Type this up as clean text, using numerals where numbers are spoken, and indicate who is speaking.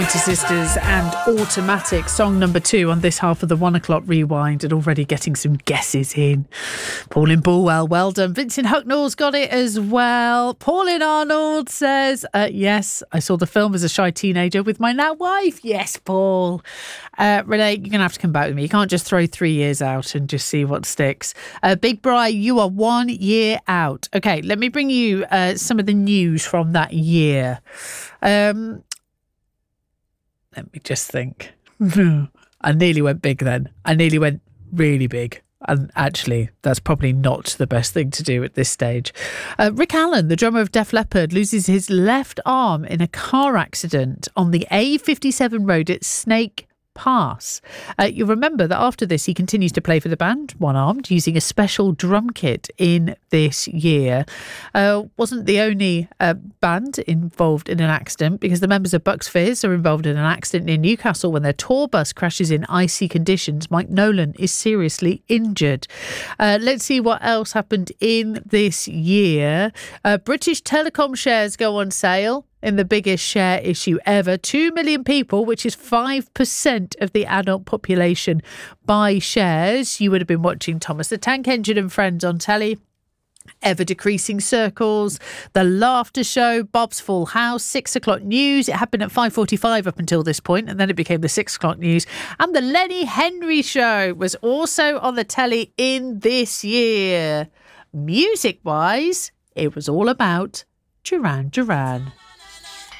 Speaker 1: Sisters and Automatic, song number 2 on this half of the 1 o'clock rewind, and already getting some guesses in. Pauline Bulwell, well done. Vincent Hucknall's got it as well. Pauline Arnold says, yes, I saw the film as a shy teenager with my now wife. Yes, Paul. Renee, you're going to have to come back with me. You can't just throw 3 years out and just see what sticks. Big Bri, you are 1 year out. Okay, let me bring you some of the news from that year. Let me just think. I nearly went big then. I nearly went really big. And actually, that's probably not the best thing to do at this stage. Rick Allen, the drummer of Def Leppard, loses his left arm in a car accident on the A57 road at Snake Pass. You'll remember that after this, he continues to play for the band, one-armed, using a special drum kit in this year. Wasn't the only band involved in an accident, because the members of Bucks Fizz are involved in an accident in Newcastle when their tour bus crashes in icy conditions. Mike Nolan is seriously injured. Let's see what else happened in this year. British Telecom shares go on sale in the biggest share issue ever. 2 million people, which is 5% of the adult population, buy shares. You would have been watching Thomas the Tank Engine and Friends on telly. Ever decreasing circles, The Laughter Show, Bob's Full House, 6 o'clock news. It happened at 5:45 up until this point, and then it became the 6 o'clock news. And the Lenny Henry Show was also on the telly in this year. Music-wise, it was all about Duran Duran.